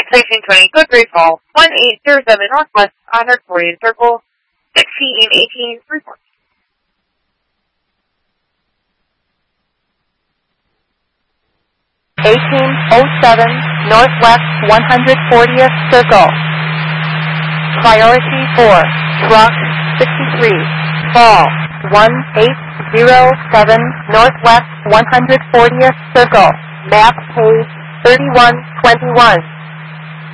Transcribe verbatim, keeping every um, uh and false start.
sixteen twenty Goodbury Fall, one eight zero seven Northwest on Korean Circle, sixteen eighteen report. eighteen oh seven Northwest one hundred fortieth Circle. Priority four, Truck sixty-three, Fall, one eight zero seven Northwest one hundred fortieth Circle, map page thirty-one twenty-one.